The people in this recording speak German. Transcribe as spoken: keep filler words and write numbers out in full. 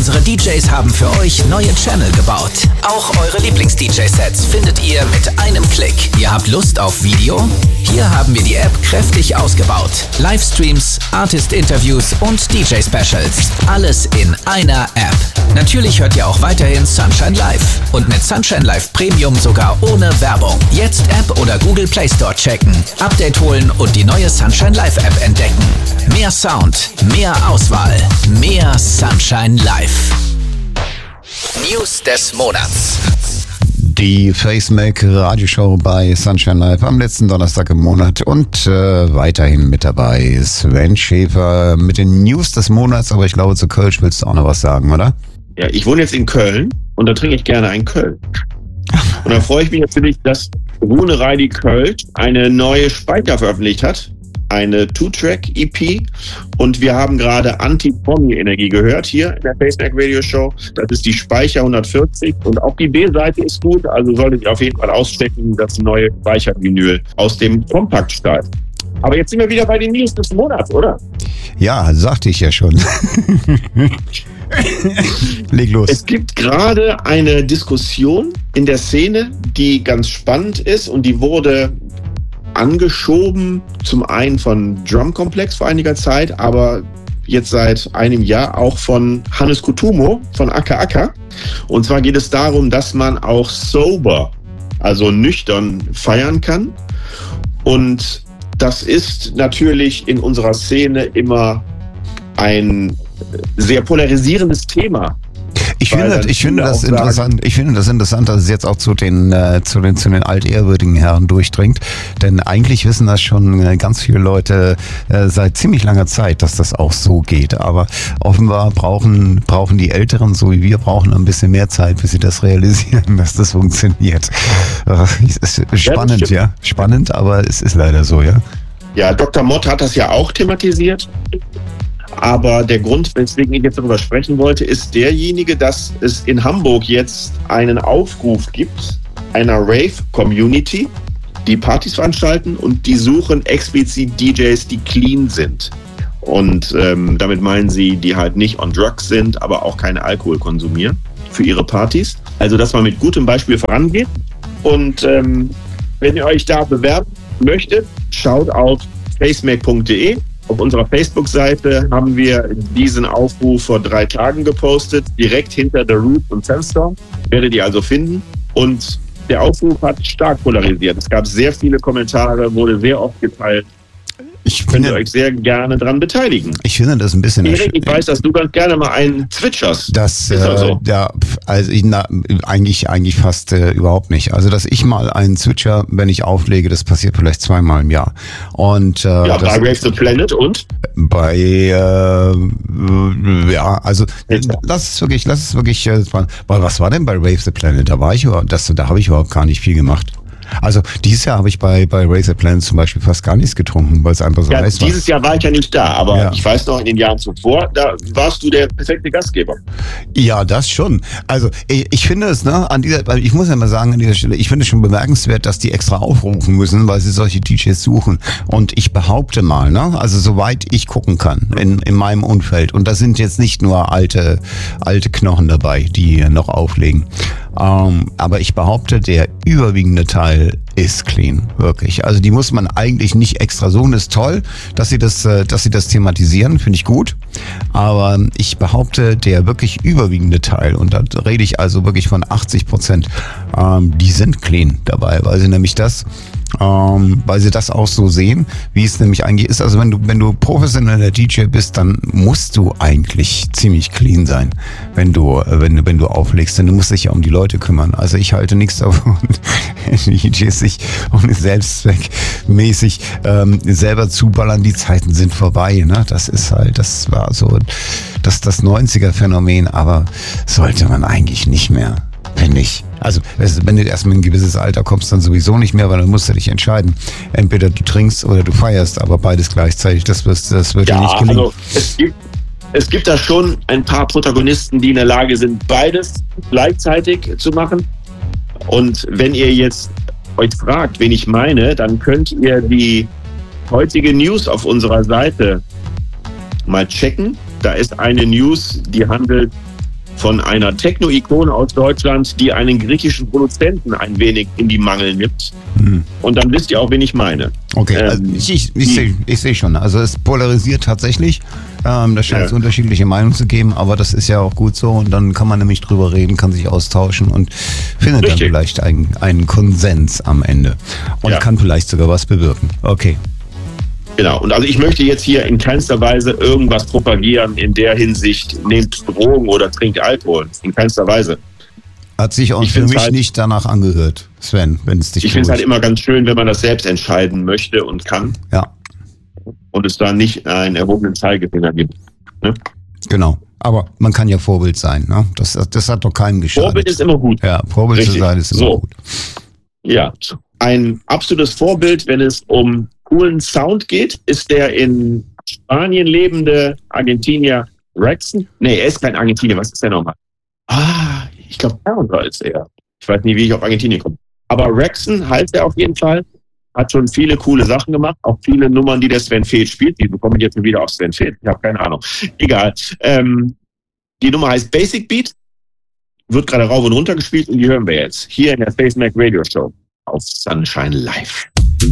Unsere D Js haben für euch neue Channel gebaut. Auch eure Lieblings-D J-Sets findet ihr mit einem Klick. Ihr habt Lust auf Video? Hier haben wir die App kräftig ausgebaut. Livestreams, Artist-Interviews und D J-Specials. Alles in einer App. Natürlich hört ihr auch weiterhin Sunshine Live. Und mit Sunshine Live Premium sogar ohne Werbung. Jetzt App oder Google Play Store checken, Update holen und die neue Sunshine Live App entdecken. Mehr Sound, mehr Auswahl, mehr Sunshine Live. News des Monats. Die Facemaker Radioshow bei Sunshine Live am letzten Donnerstag im Monat und äh, weiterhin mit dabei Sven Schäfer mit den News des Monats, aber ich glaube, zu Kölsch willst du auch noch was sagen, oder? Ja, ich wohne jetzt in Köln und da trinke ich gerne einen Köln. Und da freue ich mich natürlich, dass Rune Reidi Kölsch eine neue Speicher veröffentlicht hat. Eine Two-Track-E P und wir haben gerade Anti-Promi-Energie gehört hier in der Facemaker Radio Show. Das ist die Speicher hundertvierzig und auch die B-Seite ist gut, also solltet ihr auf jeden Fall auschecken, das neue Speicher-Vinyl aus dem Kompaktstahl. Aber jetzt sind wir wieder bei den News des Monats, oder? Ja, sagte ich ja schon. Leg los. Es gibt gerade eine Diskussion in der Szene, die ganz spannend ist und die wurde angeschoben, zum einen von Drumkomplex vor einiger Zeit, aber jetzt seit einem Jahr auch von Hannes Kutumo von Aka Aka. Und zwar geht es darum, dass man auch sober, also nüchtern feiern kann. Und das ist natürlich in unserer Szene immer ein sehr polarisierendes Thema. Ich finde, ich finde das interessant. Ich finde das interessant, dass es jetzt auch zu den äh, zu den zu den altehrwürdigen Herren durchdringt, denn eigentlich wissen das schon äh, ganz viele Leute äh, seit ziemlich langer Zeit, dass das auch so geht. Aber offenbar brauchen brauchen die Älteren, so wie wir, brauchen ein bisschen mehr Zeit, bis sie das realisieren, dass das funktioniert. Äh, es ist spannend, ja, ja, spannend, aber es ist leider so, ja. Ja, Doktor Mott hat das ja auch thematisiert. Aber der Grund, weswegen ich jetzt darüber sprechen wollte, ist derjenige, dass es in Hamburg jetzt einen Aufruf gibt, einer Rave-Community, die Partys veranstalten und die suchen explizit D Js, die clean sind. Und ähm, damit meinen sie, die halt nicht on drugs sind, aber auch keinen Alkohol konsumieren für ihre Partys. Also, dass man mit gutem Beispiel vorangeht. Und ähm, wenn ihr euch da bewerben möchtet, schaut auf facemaker punkt de. Auf unserer Facebook-Seite haben wir diesen Aufruf vor drei Tagen gepostet, direkt hinter The Roots und Sandstorm. Werdet ihr also finden. Und der Aufruf hat stark polarisiert. Es gab sehr viele Kommentare, wurde sehr oft geteilt. Ich könnt ihr euch sehr gerne daran beteiligen. Ich finde das ein bisschen... Erik, ich weiß, dass du ganz gerne mal einen zwitscherst. Das, ist äh, so? Ja, also ich, na, eigentlich, eigentlich fast äh, überhaupt nicht. Also, dass ich mal einen zwitscher, wenn ich auflege, das passiert vielleicht zweimal im Jahr. Und, äh, ja, bei Rave the Planet und? Bei, äh, ja, also, lass es wirklich, lass es wirklich, äh, weil was war denn bei Rave the Planet? Da war ich überhaupt, das, da habe ich überhaupt gar nicht viel gemacht. Also dieses Jahr habe ich bei bei Rave the Planet zum Beispiel fast gar nichts getrunken, weil es einfach so ja, heiß war. Dieses Jahr war ich ja nicht da, aber ja. Ich weiß noch, in den Jahren zuvor, da warst du der perfekte Gastgeber. Ja, das schon. Also ich, ich finde es, ne, an dieser, ich muss ja mal sagen an dieser Stelle, ich finde es schon bemerkenswert, dass die extra aufrufen müssen, weil sie solche D Js suchen. Und ich behaupte mal, ne, also soweit ich gucken kann in in meinem Umfeld, und da sind jetzt nicht nur alte alte Knochen dabei, die noch auflegen. Ähm, aber ich behaupte, der überwiegende Teil ist clean, wirklich. Also die muss man eigentlich nicht extra suchen. Ist toll, dass sie das, dass sie das thematisieren, finde ich gut. Aber ich behaupte, der wirklich überwiegende Teil, und da rede ich also wirklich von achtzig Prozent, ähm, die sind clean dabei, weil sie nämlich das Ähm, weil sie das auch so sehen, wie es nämlich eigentlich ist. Also wenn du wenn du professioneller D J bist, dann musst du eigentlich ziemlich clean sein, wenn du wenn du wenn du auflegst, denn du musst dich ja um die Leute kümmern. Also ich halte nichts davon, D Js sich um selbstzweckmäßig ähm, selber zuballern. Die Zeiten sind vorbei, ne? Das ist halt, das war so das das neunziger-Phänomen, aber sollte man eigentlich nicht mehr. Finde ich. Also, wenn du erstmal in ein gewisses Alter kommst, dann sowieso nicht mehr, weil dann musst du dich entscheiden. Entweder du trinkst oder du feierst, aber beides gleichzeitig, das wird, das wird ja, dir nicht gelingen. Also es gibt, es gibt da schon ein paar Protagonisten, die in der Lage sind, beides gleichzeitig zu machen. Und wenn ihr jetzt euch fragt, wen ich meine, dann könnt ihr die heutige News auf unserer Seite mal checken. Da ist eine News, die handelt von einer Techno-Ikone aus Deutschland, die einen griechischen Produzenten ein wenig in die Mangel nimmt. Hm. Und dann wisst ihr auch, wen ich meine. Okay, ähm, also ich, ich, ich sehe ich seh schon. Also es polarisiert tatsächlich. Ähm, da scheint es ja. unterschiedliche Meinungen zu geben, aber das ist ja auch gut so. Und dann kann man nämlich drüber reden, kann sich austauschen und findet Richtig. dann vielleicht einen, einen Konsens am Ende. Und ja. kann vielleicht sogar was bewirken. Okay. Genau, und also ich möchte jetzt hier in keinster Weise irgendwas propagieren in der Hinsicht, nehmt Drogen oder trinkt Alkohol. In keinster Weise. Hat sich auch für mich halt, nicht danach angehört, Sven, wenn es dich Ich finde es halt immer ganz schön, wenn man das selbst entscheiden möchte und kann. Ja. Und es da nicht einen erhobenen Zeigefinger gibt. Ne? Genau. Aber man kann ja Vorbild sein, ne? Das, das hat doch keinem geschadet. Vorbild ist immer gut. Ja, Vorbild Richtig. zu sein ist immer so. gut. Ja, ein absolutes Vorbild, wenn es um coolen Sound geht, ist der in Spanien lebende Argentinier Rexon. Nee, er ist kein Argentinier. Was ist der nochmal? Ah, ich glaube, Fernseher ist er. Ich weiß nicht, wie ich auf Argentinien komme. Aber Rexon heißt er auf jeden Fall. Hat schon viele coole Sachen gemacht. Auch viele Nummern, die der Sven Feth spielt. Die bekomme ich jetzt wieder auf Sven Feth. Ich habe keine Ahnung. Egal. Ähm, die Nummer heißt Basic Beat. Wird gerade rauf und runter gespielt und die hören wir jetzt. Hier in der Space Mac Radio Show auf Sunshine Live.